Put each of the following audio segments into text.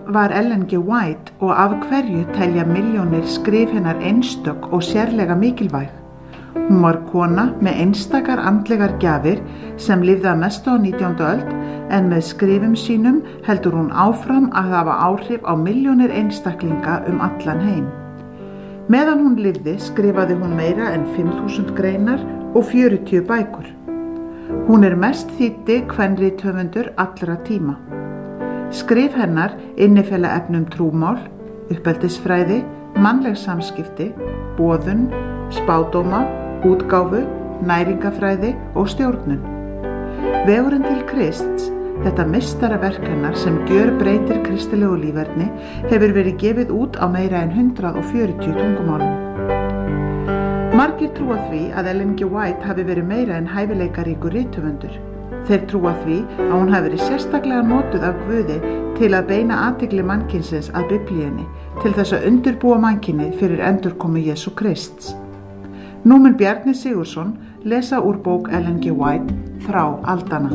var Ellen G. White og af hverju telja milljónir skrif hennar einstök og sérlega mikilvæg? Hún var kona með einstakar andlegar gjafir sem lifði að mestu á 19. öld en með skrifum sínum heldur hún áfram að hafa áhrif á milljónir einstaklinga allan heim. Meðan hún lifði skrifaði hún meira en 5.000 greinar og 40 bækur. Hún mest þýddi kvenrithöfundur allra tíma. Skrif hennar innifela efni trúmál, uppeldisfræði, mannleg samskipti, boðun, spádóma, útgáfu, næringafræði og stjórnun. Vegurinn til Krists, þetta meistaraverk hennar sem gjörbreytir kristilegu líferni, hefur verið gefið út á meira en 140 tungumálum. Margir trúa því að Ellen G. White hafi verið meira en hæfileikaríkur rithöfundur. Þeir trúa því að hún hafi verið sérstaklega notuð af Guði til að beina athygli mannkynsins að Biblíunni til þess að undirbúa mannkynið fyrir endurkomu Jesú Krists. Nú mun Bjarni Sigurðsson lesa úr bók Ellen G. White Þrá aldanna.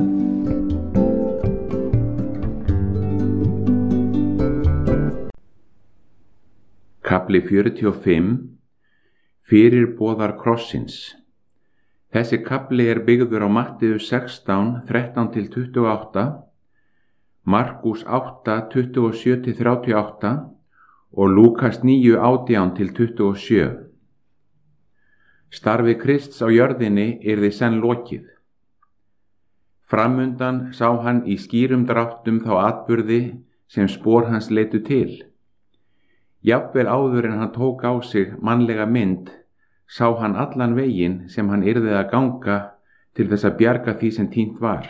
Kafli 45 Fyrirboðar krossins. Þessi kafli byggður á Matteus 16, 13-28, Markús 8, 27-38 og Lúkas 9, 18-27. Starfi Krists á jörðinni yrði senn lokið. Framundan sá hann í skýrum dráttum þá atburði sem spor hans leitu til. Jafnvel áður en hann tók á sig mannlega mynd, sá hann allan veginn sem hann yrði að ganga til þess að bjarga því sem týnt var.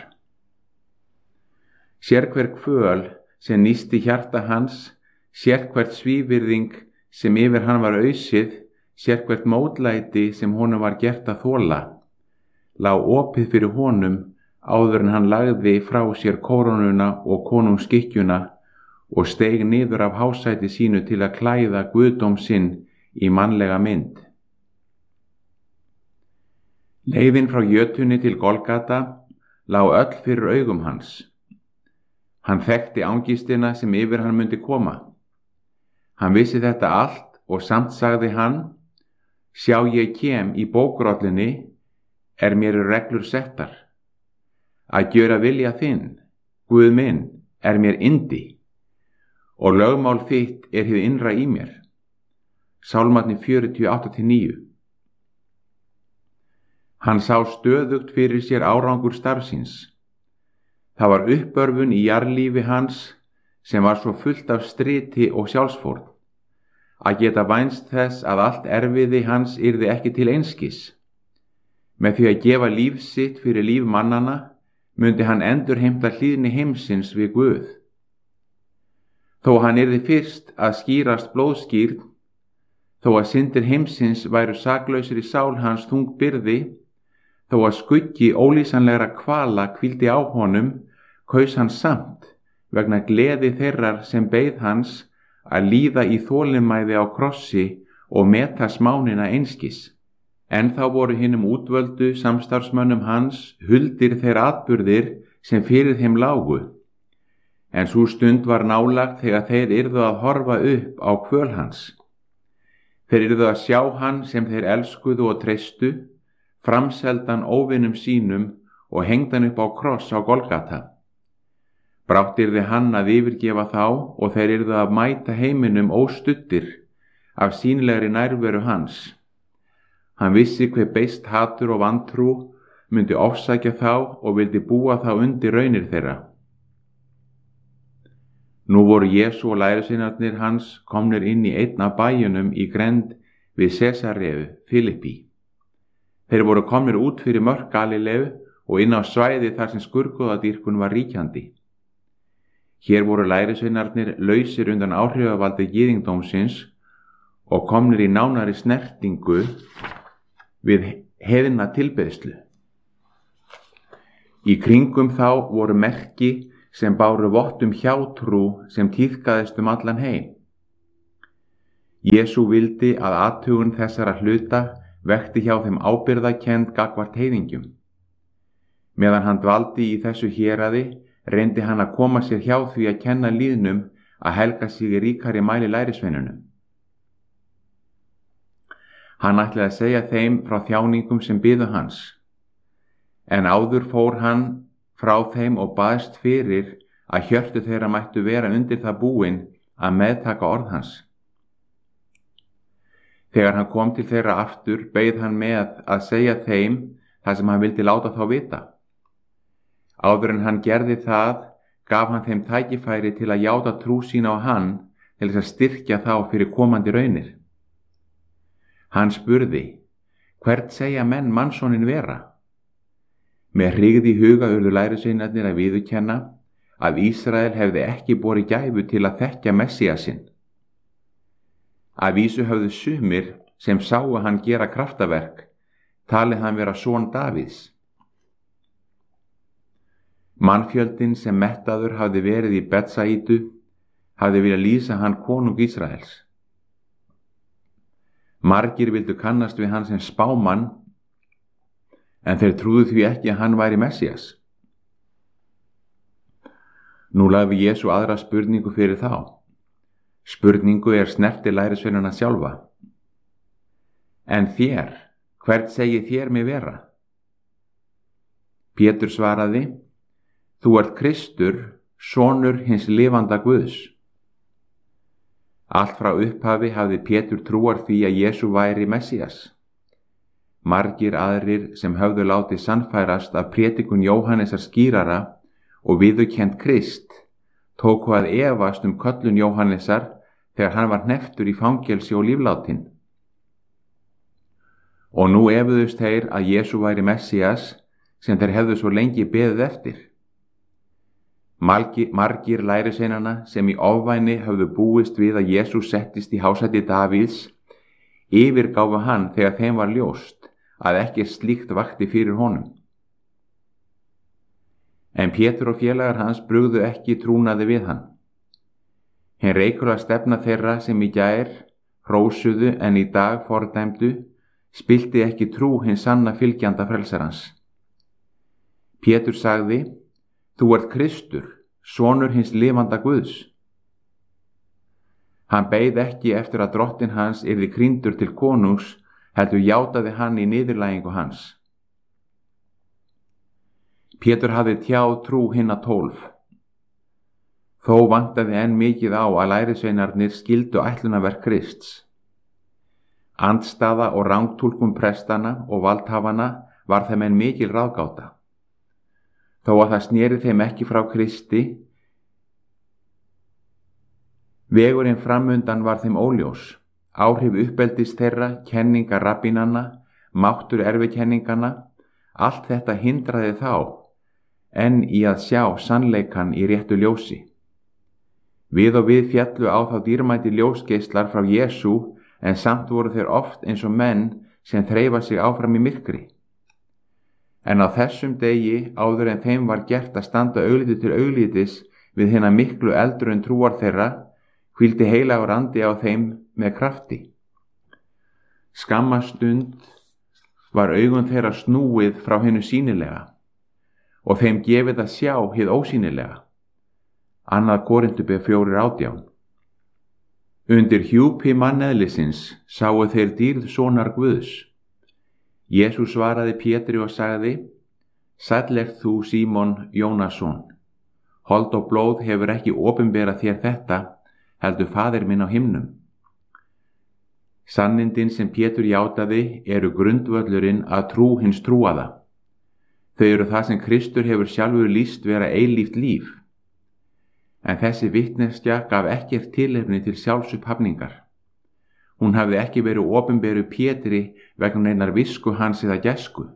Sérhver kvöl sem nísti hjarta hans, sérhvert svívirðing sem yfir hann var ausið, sérhvert mótlæti sem honum var gert að þola, lá opið fyrir honum áður en hann lagði frá sér kórónuna og konungsskikkjuna og steig niður af hásæti sínu til að klæða guðdóm sinn í mannlega mynd. Leiðin frá jötunni til Golgata lá öll fyrir augum hans. Hann þekkti angistina sem yfir hann myndi koma. Hann vissi þetta allt og samt sagði hann: Sjá, ég kem í bókrollinni, mér reglur settar. Að gjöra vilja þinn, Guð minn, mér yndi, og lögmál þitt hið innra í mér. Sálmarnir 48-9. Hann sá stöðugt fyrir sér árangur starfsins. Það var uppörfun í jarðlífi hans sem var svo fullt af striti og sjálfsfórn, að geta vænst þess að allt erfiði hans yrði ekki til einskis. Með því að gefa líf sitt fyrir líf mannanna, myndi hann endurheimta hlýðni heimsins við Guð. Þó hann yrði fyrst að skýrast blóðskýrn, þó að syndir heimsins væru saklausir í sál hans þung byrði, þó að skuggi ólýsanlegra kvala hvíldi á honum, kaus hann samt, vegna gleði þeirrar sem beið hans, að líða í þolinmæði á krossi og meta smánina einskis. En þá voru hinum útvöldu samstarfsmönnum hans huldir þeir atburðir sem fyrir þeim lágu. En sú stund var nálagt þegar þeir yrðu að horfa upp á kvöl hans. Þeir yrðu að sjá hann sem þeir elskuðu og treystu, framseldan óvinum sínum og hengdan upp á kross á Golgata. Brátt yrði hann að yfirgefa þá og þeir yrðu að mæta heiminum óstuddir af sýnilegri nærveru hans. Hann vissi hve beist hatur og vantrú myndi ofsækja þá og vildi búa þá undir raunir þeirra. Nú voru Jesú og lærisveinarnir hans komnir inn í einn af bæjunum í grennd við Sesareu Filippi. Þeir voru komnir út fyrir mörk Galileu og inn á svæði þar sem skurðgoðadýrkun var ríkjandi. Hér voru lærisveinarnir lausir undan áhrifavaldi gyðingdómsins og komnir í nánari snertingu við heiðna tilbeiðslu. Í kringum þá voru merki sem báru vott hjátrú sem tíðkaðist allan heim. Jesú vildi að athugun þessara hluta vekti hjá þeim ábyrgðarkennd gagnvart heiðingjum. Meðan hann dvaldi í þessu héraði, reyndi hann að koma sér hjá því að kenna lýðnum að helga sig í ríkari mæli lærisveinunum. Hann ætlaði að segja þeim frá þjáningum sem biðu hans, en áður fór hann frá þeim og baðst fyrir að hjörtu þeirra mættu vera undir það búin að meðtaka orð hans. Þegar hann kom til þeirra aftur, beið hann með að segja þeim það sem hann vildi láta þá vita. Áður en hann gerði það, gaf hann þeim tækifæri til að játa trú sína á hann til þess að styrkja þá fyrir komandi raunir. Hann spurði, hvert segja menn mannssonin vera? Með hryggð í huga urðu lærisveinarnir að viðurkenna að Ísrael hefði ekki borið gæfu til að þekkja Messíasinn. Að vísu höfðu sumir sem sáu hann gera kraftaverk talið hann vera son Davíðs. Mannfjöldinn sem mettaður hafði verið í Betsaídu hafði viljað lýsa hann konung Ísraels. Margir vildu kannast við hann sem spámann, en þeir trúðu því ekki að hann væri Messías. Nú lagði Jesú aðra spurningu fyrir þá. Spurningu snerti lærisveinana sjálfa. En þér, hvert segið þér mig vera? Pétur svaraði, þú ert Kristur, sonur hins lifanda Guðs. Allt frá upphafi hafði Pétur trúar því að Jesú væri Messías. Margir aðrir sem höfðu látið sannfærast af prédikun Jóhannesar skýrara og viðurkennt Krist, tóku að efast köllun Jóhannesar þegar hann var hnepptur í fangelsi og líflátin. Og nú efuðust þeir að Jesú væri Messías sem þeir hefðu svo lengi beðið eftir. Margir lærisveinanna sem í ofvæni höfðu búist við að Jesú settist í hásæti Davíðs, yfirgáfu hann þegar þeim var ljóst að ekki slíkt vakti fyrir honum. En Pétur og félagar hans brugðu ekki trúnaði við hann. Hinn reikulega stefna þeirra sem í gær hrósuðu en í dag fordæmdu, spillti ekki trú hins sanna fylgjanda frelsarans. Pétur sagði, þú ert Kristur, sonur hins lifanda Guðs. Hann beið ekki eftir að drottinn hans yrði krýndur til konungs, heldur játaði hann í niðurlægingu hans. Pétur hafði tjáð trú hinna 12. Þó vantaði enn mikið á að lærisveinarnir skildu ætlunarverk Krists. Andstaða og rangtúlkun prestana og valdhafana var þeim enn mikil ráðgáta. Þó að það sneri þeim ekki frá Kristi, vegurinn framundan var þeim óljós. Áhrif uppeldis þeirra, kenningar rabbínanna, máttur erfikenningana, allt þetta hindraði þá, en í að sjá sannleikann í réttu ljósi. Við og við fjallu á þá dýrmæti ljósgeislar frá Jesú, en samt voru þeir oft eins og menn sem þreifa sig áfram í myrkri. En á þessum degi, áður en þeim var gert að standa augliti til auglitis við hina miklu eldrun trúar þeirra, hvíldi heilagur andi á þeim með krafti. Skamma stund var augun þeirra snúið frá hinu sýnilega og þeim gefið að sjá hið ósýnilega. 2. Korintubréf 4:18. Undir hjúpi manneðlisins sáu þeir dýrð sonar Guðs. Jesús svaraði Pétri og sagði, sæll ert þú Símon Jónasson. Hold og blóð hefur ekki opinberað þér þetta, heldur Faðir minn á himnum. Sannindin sem Pétur játaði eru grundvöllurinn að trú hins trúaða. Þau eru það sem Kristur hefur sjálfur lýst vera eilíft líf. En þessi vitneskja gaf ekkert tilefni til sjálfsupphafningar. Hún hafði ekki verið opinberu Pétri vegna neinar visku hans eða gæsku.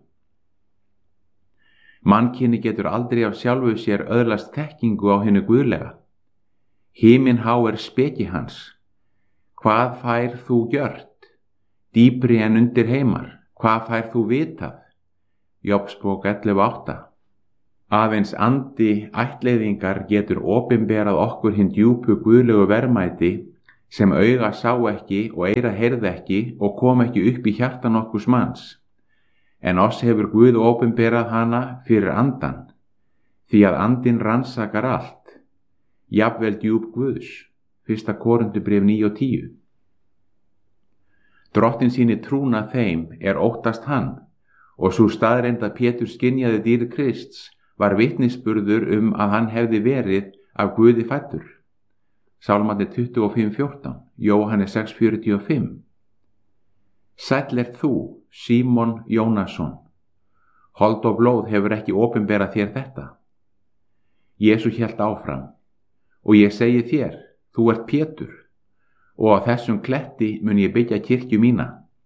Mannkyni getur aldrei af sjálfu sér öðlast þekkingu á hinu guðlega. Himinhá speki hans. Hvað fær þú gjört? Dýpri en undir heimar. Hvað fær þú vitað? Jobbsbók 11:8. Aðeins andi ættleiðingar getur opinberað okkur hinn djúpu guðlegu verðmæti sem auga sá ekki og eyra heyrði ekki og kom ekki upp í hjarta nokkurs manns. En oss hefur Guð opinberað hana fyrir andan, því að andinn rannsakar allt, jafnvel djúp Guðs. 1. Korinthubréf 9 og 10. Drottinn sýnir trúna þeim óttast hann, og sú staðreynd að Pétur skynjaði dýrð Krists var vitnisburður að hann hefði verið af Guði fæddur. Sálmarnir 25:14, Jóhannes 6:45. Sæll ert þú, Símon Jónasson. Hold og blóð hefur ekki opinberað þér þetta. Jesú hélt áfram: og ég segi þér, þú ert Pétur, og á þessum kletti mun ég byggja kirkju mína,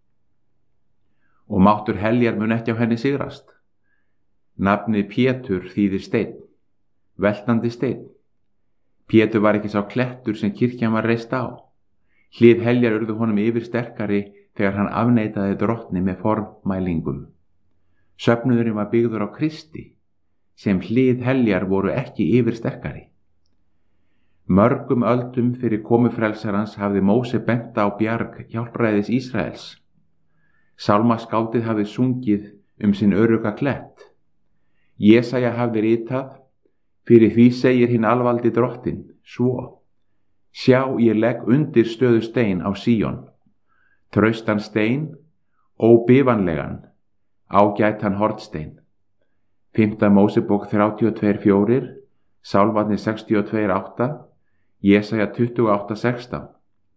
og máttur heljar mun ekki á henni sigrast. Nafnið Pétur þýðir steinn, veltandi steinn. Pétur var ekki sá klettur sem kirkjan var reist á. Hlið heljar urðu honum yfir sterkari þegar hann afneitaði Drottni með formælingum. Söfnuðurinn var byggður á Kristi, sem hlið heljar voru ekki yfir sterkari. Mörgum öldum fyrir komu frelsarans hafði Móse bent á bjarg hjálpræðis Ísraels. Sálmaskáldið hafði sungið sinn örugga klett. Jesaja hafði ritað: fyrir því segir hinn alvaldi Drottinn, svo: sjá, ég legg undir stöðu stein á Síón, traustan stein, óbifanlegan, ágætan hornstein. 5. Mósebók 32:4, Sálmarnir 62:8, Jesaja 28:16.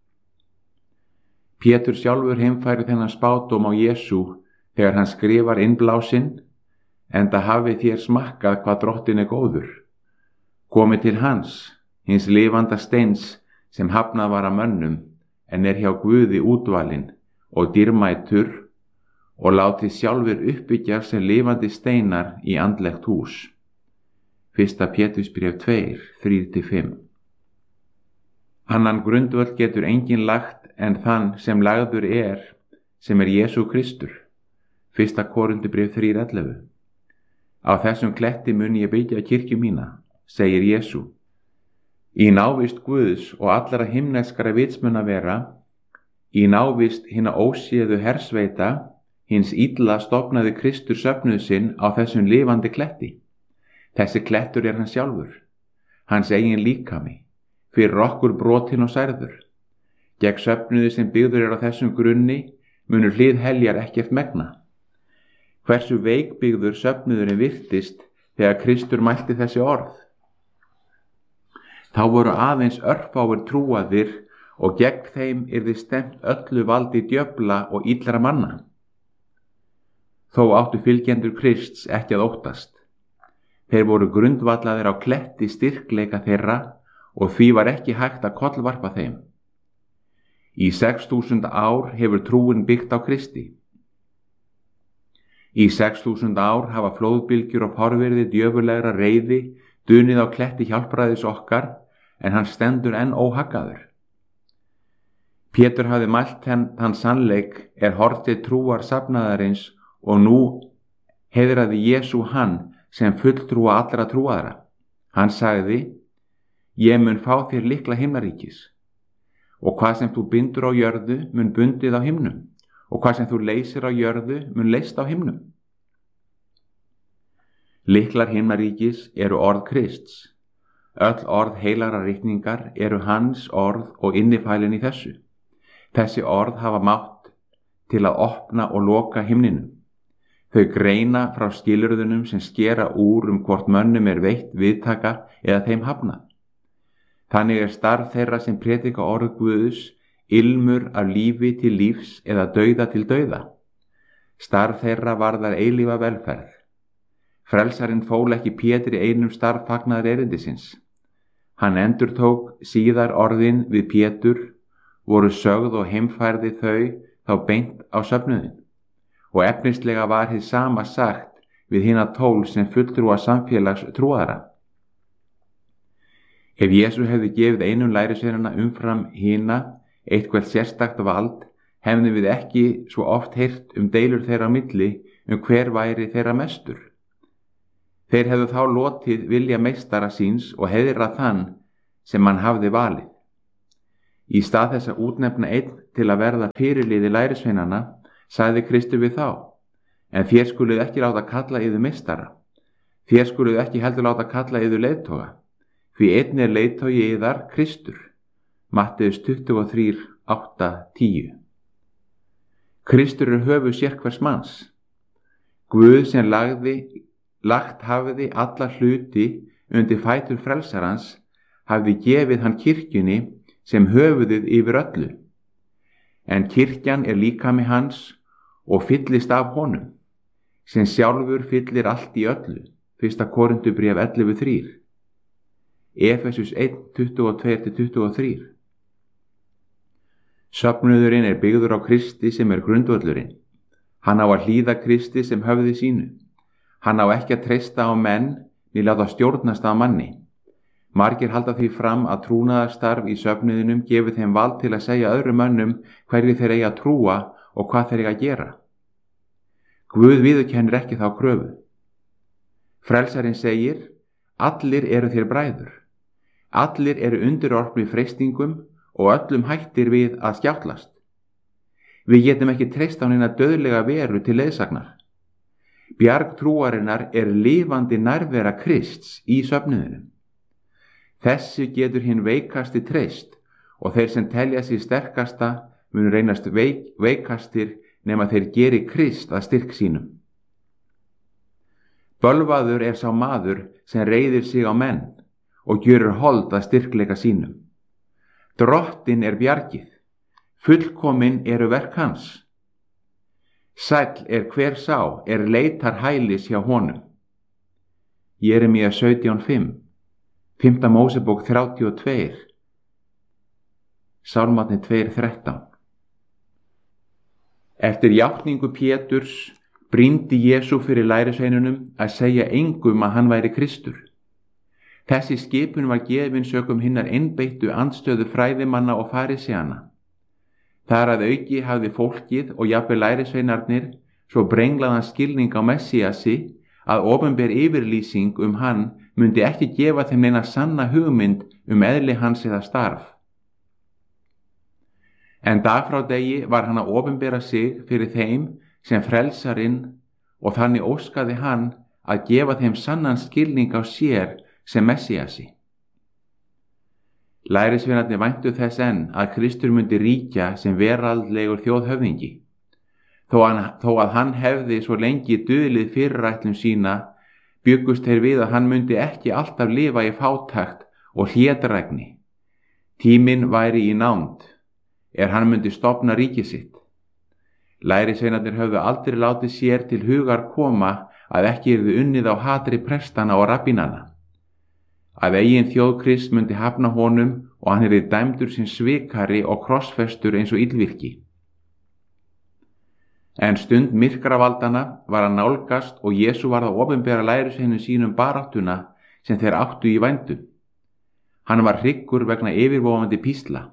Pétur sjálfur heimfærir þennan spádóm á Jesú þegar hann skrifar innblásinn: enda hafið þér smakkað hvað Drottinn góður. Komið til hans, hins lifanda steins sem hafnað var af mönnum, en hjá Guði útvalinn og dýrmætur, og látið sjálfur uppbyggja sem lifandi steinar í andlegt hús. 1. Pétursbréf 2, 3-5. Annan grundvöll getur enginn lagt en þann sem lagður sem Jesú Kristur. 1. Korinthubréf 3:11. Á þessum kletti mun ég byggja kirkju mína, segir Jesú. Í návist Guðs og allra himneskara vitsmunna vera, í návist hinna óséðu hersveita, hins illa stofnaði Kristur söfnuð sinn á þessum lifandi kletti. Þessi klettur hann sjálfur, hans eigin líkami, fyrir okkur brotinn og særður. Gegn söfnuði sem byggður á þessum grunni munur hlið heljar ekkert megna. Hversu veikbyggður söfnuðurinn virtist þegar Kristur mælti þessi orð. Þá voru aðeins örfáir trúaðir og gegn þeim yrði stefnt öllu valdi djöfla og illra manna. Þó áttu fylgjendur Krists ekki að óttast. Þeir voru grundvallaðir á kletti styrkleika þeirra og því var ekki hægt að kollvarpa þeim. Í 6.000 ár hefur trúin byggt á Kristi. Í 6.000 ár hafa flóðbylgjur og forvirði djöfurlegra reiði dunið á kletti hjálpræðis okkar, en hann stendur enn óhaggaður. Pétur hafði mælt þann sannleik hortið trúar safnaðarins, og nú heiðraði Jesú hann sem fulltrúa allra trúaðra. Hann sagði: ég mun fá þér lykla himnaríkis, og hvað sem þú bindur á jörðu mun bundið á himnum, og hvað sem þú leysir á jörðu mun leyst á himnum. Lyklar himnaríkis orð Krists. Öll orð heilagra ritningar hans orð og innifælin í þessu. Þessi orð hafa mátt til að opna og loka himninum. Þau greina frá skilyrðunum sem skera úr hvort mönnum veitt viðtaka eða þeim hafnað. Þannig starf þeirra sem predika orð Guðs ilmur af lífi til lífs eða dauða til dauða. Starf þeirra varðar eilífa velferð. Frelsarinn fól ekki Pétri einum starf fagnaðar erindisins. Hann endurtók síðar orðin við Pétur, voru sögð og heimfærði þau þá beint á söfnuðinn, og efnislega var hið sama sagt við hina 12 sem fulltrúa samfélags trúaðra. Ef Jesú hefði gefið einum lærisveinanna umfram hina eitthvað sérstakt vald, hefðum við ekki svo oft heyrt deilur þeirra á milli hver væri þeirra mestur. Þeir hefðu þá lotið vilja meistara síns og heiðrað þann sem hann hafði valið. Í stað þess að útnefna einn til að verða fyrirliði lærisveinanna, sagði Kristur við þá: en þér skuluð ekki láta kalla yður meistara, þér skuluð ekki heldur láta kalla yður leiðtoga, því einn leiðtogi yðar Kristur. Matteus 23, 8, 10. Kristur höfuð sérhvers manns. Guð sem lagt hafði alla hluti undir fætur frelsarans hafði gefið hann kirkjunni sem höfuðið yfir öllu. En kirkjan líkami hans og fyllist af honum, sem sjálfur fyllir allt í öllu. 1. Korintubréf 11:3. Efesus 1, 22-23. Söfnuðurinn byggður á Kristi sem grundvöllurinn. Hann á að hlýða Kristi sem höfði sínu. Hann á ekki að treysta á menn né láta stjórnast af manni. Margir halda því fram að trúnaðarstarf í söfnuðinum gefi þeim vald til að segja öðrum mönnum hverju þeir eiga að trúa og hvað þeir eiga að gera. Guð viðurkennir ekki þá kröfu. Frelsarinn segir: allir eru þér bræður. Allir eru undirorpnir freistingum og öllum hættir við að skjátlast. Við getum ekki treyst á neina dauðlega veru til leiðsagnar. Bjarg trúarinnar lifandi nærvera Krists í söfnuðinum. Þessu getur hinn veikasti treyst og þeir sem telja sig sterkasta munu reynast veikastir nema þeir geri Krist að styrk sínum. Bölvaður sá maður sem reiðir sig á menn og gjörur hold að styrkleika sínum. Drottinn bjargið, fullkomin eru verk hans. Sæll hver sá leitar hælis hjá honum. Jeremía 17:5, 5. Mósebók 32, Sálmarnir 2:13. Eftir játningu Péturs brýndi Jesú fyrir lærisveinunum að segja engum að hann væri Kristur. Þessi skipun var gefin sökum hinnar einbeittu andstöðu fræðimanna og fariseana. Þar að auki hafði fólkið og jafnvel lærisveinarnir svo brenglaðan skilning á Messíasi að opinber yfirlýsing hann myndi ekki gefa þeim neina sanna hugmynd eðli hans eða starf. En dag frá degi var hann að opinbera sig fyrir þeim sem frelsarinn og þannig óskaði hann að gefa þeim sannan skilning á sér sem Messíasi. Lærisveinarnir væntu þess enn að Kristur myndi ríkja sem veraldlegur þjóðhöfðingi. Þó að hann hefði svo lengi dulið fyrirætlun sína, bjuggust þeir við að hann myndi ekki alltaf lifa í fátækt og hlédrægni. Tíminn væri í nánd, hann myndi stofna ríki sitt. Lærisveinarnir höfðu aldrei látið sér til hugar koma að ekki yrðu unnið á hatri prestana og rabbínana. Að eigin þjóð Krist myndi hafna honum og hann dæmdur sem svikari og krossfestur eins og illvirki. En stund myrkravaldana var að nálgast og Jesú varð að opinbera lærisveinum sínum baráttuna sem þeir áttu í vændum. Hann var hryggur vegna yfirvofandi písla.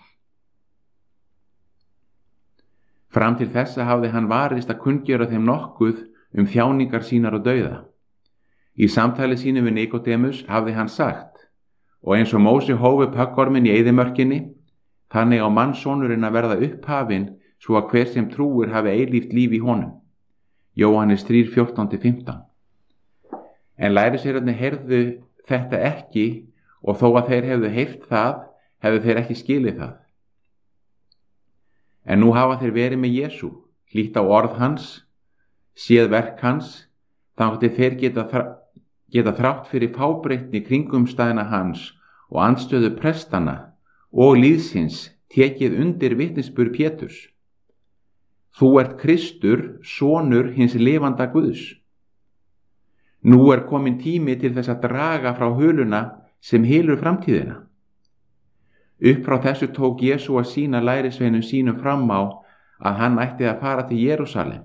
Fram til þessa hafði hann varist að kunngjöra þeim nokkuð þjáningar sínar og dauða. Í samtali sínu við Nikodémus hafði hann sagt: og eins og Móse hóf upp höggorminn í eyðimörkinni, þannig á mannssonurinn að verða upphafinn svo að hver sem trúir hafi eilíft líf í honum. Jóhannes 3:14-15. En lærisveinarnir heyrðu þetta ekki og þó að þeir hefðu heyrt það, hefðu þeir ekki skilið það. En nú hafa þeir verið með Jesú, hlýtt á orð hans, séð verk hans, þangað þeir geta þrátt fyrir fábreytni kringumstæðina hans og andstöðu prestana og lýðsins tekið undir vitnisburð Péturs. Þú ert Kristur, sonur hins lifanda Guðs. Nú komin tími til þess að draga frá huluna sem hylur framtíðina. Upp frá þessu tók Jesú að sýna lærisveinum sínum fram á að hann ætti að fara til Jerúsalem.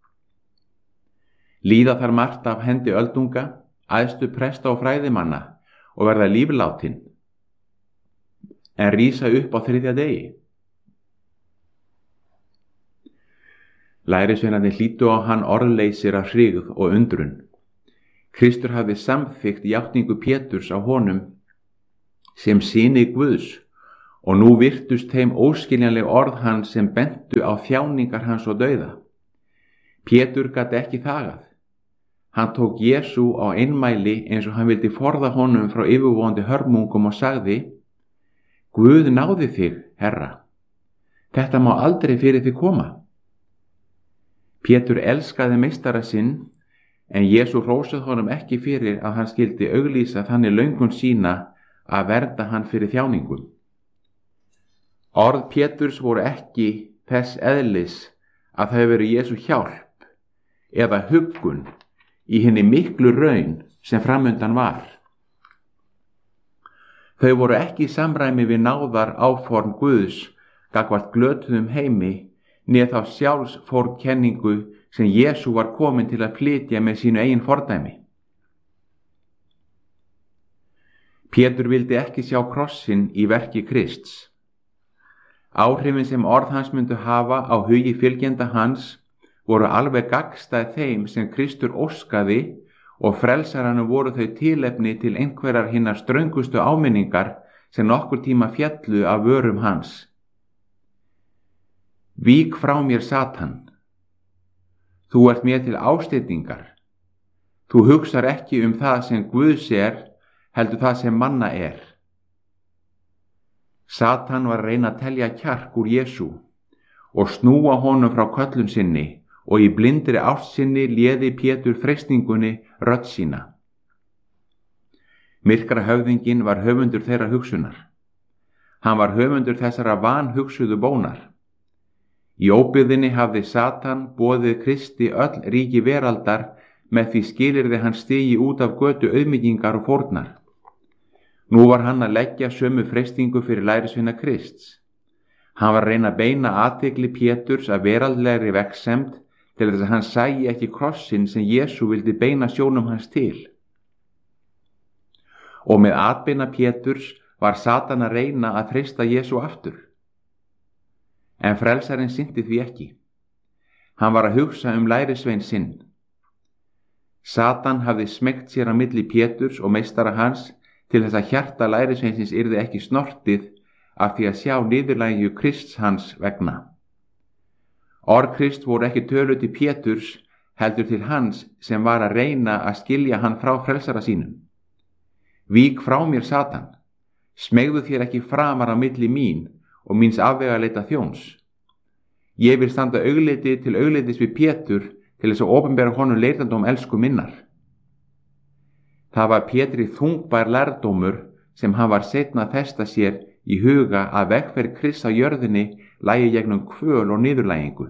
Líða þar margt af hendi öldunga, æðstu presta og fræðimanna og verða líflátin, en rísa upp á 3. degi. Lærisveinarnir hlýddu á hann orðleysir af hrygð og undrun. Kristur hafði samþykkt játningu Péturs á honum sem syni Guðs og nú virtust þeim óskiljanleg orð hans sem bentu á þjáningar hans og dauða. Pétur gat ekki þagað. Hann tók Jesú á einmæli eins og hann vildi forða honum frá yfirvofandi hörmungum og sagði: Guð náði þig, Herra. Þetta má aldrei fyrir þig koma. Pétur elskaði meistara sinn, en Jesú hrósaði honum ekki fyrir að hann skyldi auglýsa þannig löngun sína að vernda hann fyrir þjáningum. Orð Péturs voru ekki þess eðlis að þau veru Jesú hjálp eða huggun í hinni miklu raun sem framundan var. Þau voru ekki í samræmi við náðar áform Guðs gagnvart glötuðum heimi, né þá sjálfsfórkenningu sem Jesú var komin til að flytja með sínu eigin fordæmi. Pétur vildi ekki sjá krossinn í verki Krists. Áhrifin sem orð hans myndu hafa á hugi fylgjenda hans voru alveg gagnstæð þeim sem Kristur óskaði, og frelsaranum voru þau tilefni til einhverjar hinnar ströngustu áminningar sem nokkur tíma fjallu af vörum hans. Vík frá mér, Satan. Þú ert mér til ásteytingar. Þú hugsar ekki það sem Guðs heldur það sem manna Satan var að reyna að telja kjark úr Jesú og snúa honum frá köllun sinni, og í blindri ást sinni léði Pétur freistingunni rödd sína. Myrkra höfðinginn var höfundur þeirra hugsunar. Hann var höfundur þessara vanhugsuðu bónar. Í óbyggðinni hafði Satan boðið Kristi öll ríki veraldar með því skilyrði hann stigi út af götu auðmýkingar og fórnar. Nú var hann að leggja sömu freistingu fyrir lærisveina Krists. Hann var að reyna að beina athygli Péturs að veraldlegri vegsemd til þess að hann sæi ekki krossinn sem Jesú vildi beina sjónum hans til. Og með atbeina Péturs var Satan að reyna að freista Jesú aftur. En frelsarinn sinnti því ekki. Hann var að hugsa lærisvein sinn. Satan hafði smeygt sér á milli Péturs og meistara hans til þess að hjarta lærisveinsins yrði ekki snortið af því að sjá niðurlægju Krists hans vegna. Orð Krist voru ekki töluð til Péturs, heldur til hans sem var að reyna að skilja hann frá frelsara sínum. Vík frá mér, Satan. Smegðu þér ekki framar á milli mín og míns afvegaleita þjóns. Ég vil standa augliti til auglitis við Pétur til þess að opinbera honum leitandóm elsku minnar. Það var Pétri þungbær lærdómur sem hann var seinna að festa sér í huga að vegferð Krists á jörðinni lægi gegnum kvöl og niðurlægingu.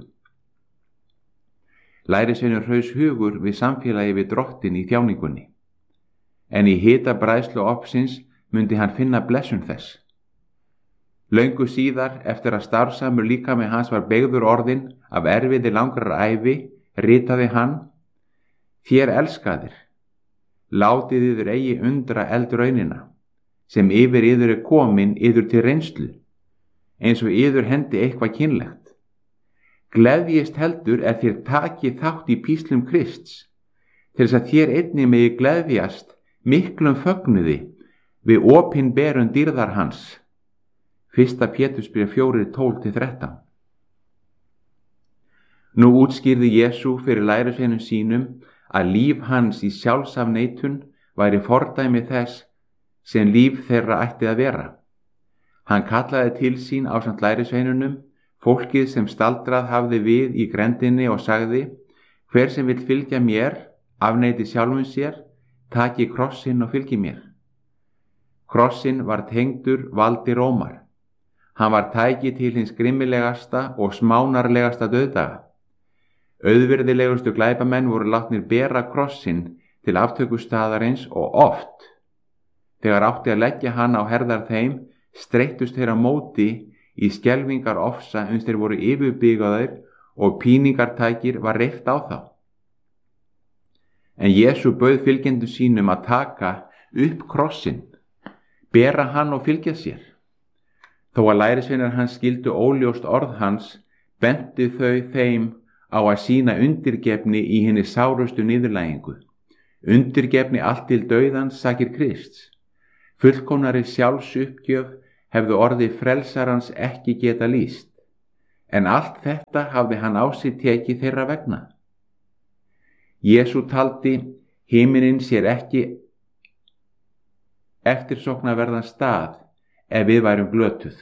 Lærisveinur hraus hugur við samfélagi við drottin í þjáningunni, en í hita bræðslu opsins myndi hann finna blessun þess. Löngu síðar, eftir að starfsamur líkami hans var beygður orðin af erfiði langrar ævi, ritaði hann: Þér elskaðir, látið yður eigi undra eldraunina, sem yfir yður komin yður til reynslu, eins og yður hendi eitthvað kynlegt. Gleðjist heldur þér takið þátt í píslum Krists, til þess að þér einnig megi gleðjast miklum fögnuði við opinberun dýrðar hans. 1. Pétursbréf 4:12-13. Nú útskýrði Jesú fyrir lærisveinum sínum að líf hans í sjálfsafneitun væri fordæmi þess sem líf þeirra ætti að vera. Hann kallaði til sín ásamt lærisveinunum fólkið sem staldrað hafði við í grendinni og sagði: Hver sem vill fylgja mér, afneiti sjálfum sér, taki krossinn og fylgi mér. Krossinn var tengdur valdi Rómar. Hann var tæki til hins grimmilegasta og smánarlegasta dauðdaga. Auðvirðilegustu glæpamenn voru látnir bera krossinn til aftökustaðarins og oft, þegar átti að leggja hann á herðar þeim, streittust þeir á móti í skelfingar ofsa þeir voru yfirbyggðir og píningartækir var reyft á þá. En Jesú bauð fylgjendum sínum að taka upp krossinn, bera hann og fylgja sér. Þó að lærisveinar hans skildu óljóst orð hans, bentu þau þeim á að sýna undirgefni í hinni sárustu niðurlægingu. Undirgefni allt til dauðans sakir Krists. Fullkomnari sjálfsuppgjöf hefðu orði frelsarans ekki geta lýst, en allt þetta hafði hann á sig tekið þeirra vegna. Jesú taldi himinin sér ekki eftirsóknarverðan stað, ef við værum glötuð.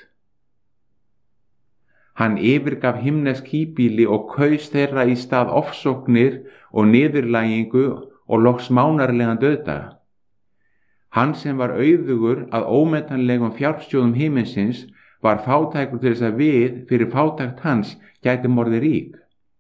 Hann yfirgaf himnesk híbýli og kaus þeirra í stað ofsóknir og niðurlægingu og loks mánarlegan dauðdaga. Hann sem var auðugur að ómetanlegum fjársjóðum himinsins var fátækur til þess að við fyrir fátækt hans gætum orðið rík.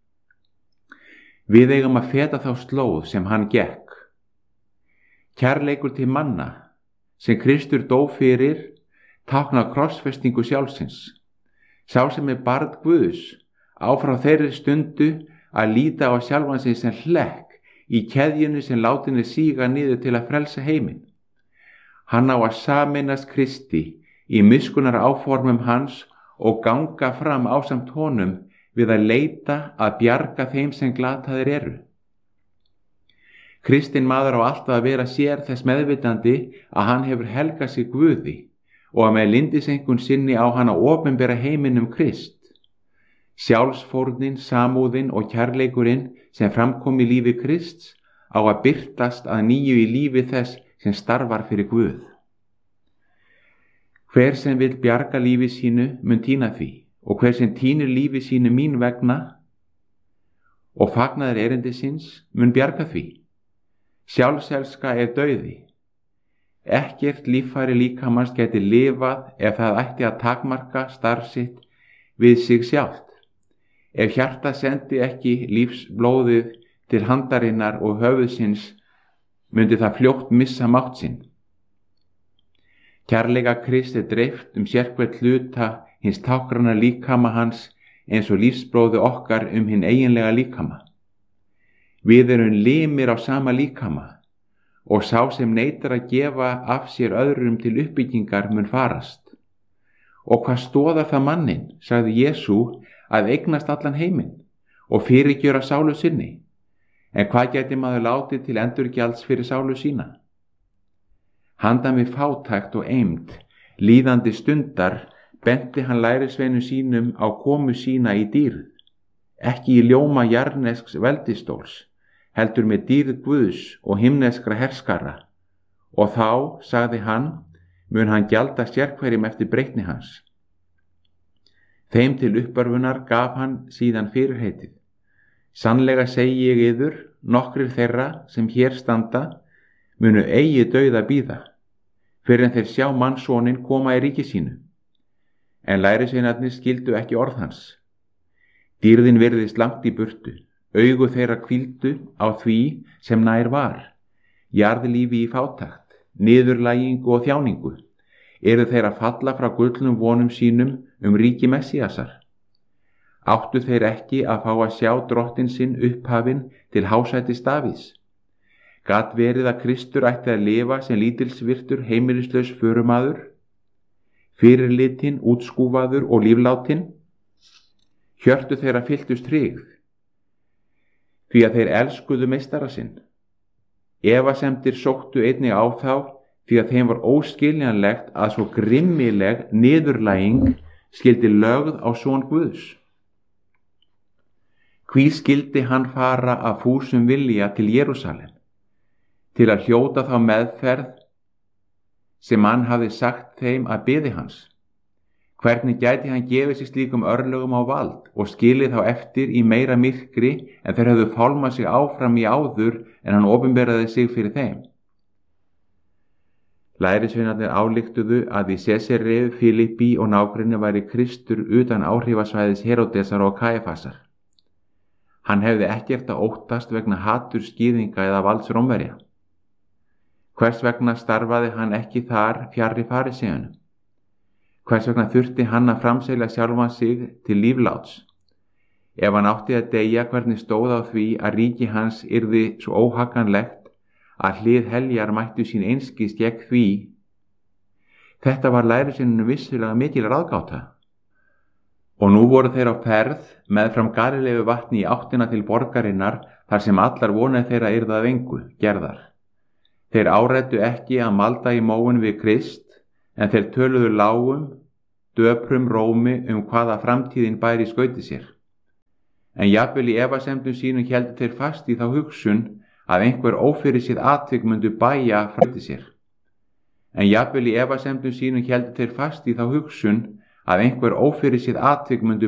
Við eigum að feta þá slóð sem hann gekk. Kærleikur til manna sem Kristur dó fyrir tákna krossfestingu sjálfsins. Sá sem barn Guðs á frá þeirri stundu að líta á sjálfan sig sem hlekk í keðjunni sem látinni síga niður til að frelsa heiminn. Hann á að sameinast Kristi í miskunnar áformum hans og ganga fram ásamt honum við að leita að bjarga þeim sem glataðir eru. Kristinn maður á alltaf að vera sér þess meðvitandi að hann hefur helgað sig Guði og að með lyndisengun sinni á hann að opinbera heiminum Krist. Sjálfsfórnin, samúðin og kærleikurinn sem framkom í lífi Krists á að birtast að nýju í lífi þess sem starfar fyrir Guð. Hver sem vill bjarga lífi sínu mun týna því og hver sem týnir lífi sínu mín vegna og fagnaður erindi síns mun bjarga því. Sjálfselska dauði. Ekkert líffæri líkamans gæti lifað ef það ætti að takmarka starf sitt við sig sjálft. Ef hjarta sendi ekki lífsblóðið til handarinnar og höfuðsins myndi það fljótt missa mátt sinn. Kærleika Kristi dreift sérhvert hluta hins táknræna líkama hans eins og lífsblóði okkar hinn eiginlega líkama. Við erum limir á sama líkama og sá sem neitar að gefa af sér öðrum til uppbyggingar mun farast. Og hvað stoðar það manninn, sagði Jesú, að eignast allan heiminn og fyrirgjöra sálu sinni? En hvað gæti maður látið til endurgjalds fyrir sálu sína? Handan við fátækt og eymd, líðandi stundar, benti hann lærisveinum sínum á komu sína í dýrð, ekki í ljóma jarnesks veldistóls, heldur með dýrð Guðs og himneskra herskara. Og þá, sagði hann, mun hann gjalda sérhverjum eftir breytni hans. Þeim til uppörfunar gaf hann síðan fyrirheitið. Sannlega segi ég yður, nokkrir þeirra sem hér standa, munu eigi dauða bíða, fyrir en þeir sjá mannssoninn koma í ríki sínu. En lærisveinarnir skildu ekki orð hans. Dýrðin virðist langt í burtu, augu þeirra hvíldu á því sem nær var, jarðlífi í fátækt, niðurlægingu og þjáningu, eru þeir að falla frá gullnum vonum sínum ríki Messíasar. Áttu þeir ekki að fá að sjá drottinn sinn upphafinn til hásætis Davíðs? Gat verið að Kristur ætti að lifa sem lítilsvirtur heimilislaus förumaður, fyrirlitinn, útskúfaður og líflátinn? Hjörtu þeirra fylltust hryggð, því að þeir elskuðu meistara sinn. Efasemdir sóttu einnig á þá, því að þeim var óskiljanlegt að svo grimmileg niðurlæging skyldi lögð á son Guðs. Hví skyldi hann fara af fúsum vilja til Jerúsalem, til að hljóta þá meðferð sem hann hafði sagt þeim að biði hans? Hvernig gæti hann gefið sig slíkum örlögum á vald og skilið þá eftir í meira myrkri en þeir höfðu fálmað sig áfram í áður en hann opinberaði sig fyrir þeim? Lærisveinarnir ályktuðu að í Sesareu, Filippi og nágrenni væri Kristur utan áhrifasvæðis Heródesar og Kæfasar. Hann hefði ekkert að óttast vegna haturs gyðinga eða valds Rómverja. Hvers vegna starfaði hann ekki þar fjarri fariseuunum? Hvers vegna þurfti hann að framselja sjálfan sig til lífláts? Ef hann átti að deyja, hvernig stóð á því að ríki hans yrði svo óhaganlegt að hlið heljar mættu sín einskis gegn því? Þetta var lærisveinunum vissulega mikil ráðgáta. Og nú voru þeir á ferð meðfram Galileu vatni í áttina til borgarinnar þar sem allar vonir þeirra yrðu að engu gerðar. Þeir áræddu ekki að malda í móinn við Krist, en þeir töluðu lágum, döprum rómi hvaða framtíðin bæri í skauti sér. En jafnvel í efasemdum sínum héldu þeir fast í þá hugsun að einhver ófyrirséð atvik myndu bæja framtíð sér. en jafnvel í efasemdum sínum héldu þeir fast í þá hugsun að einhver ófyrirséð atvik myndu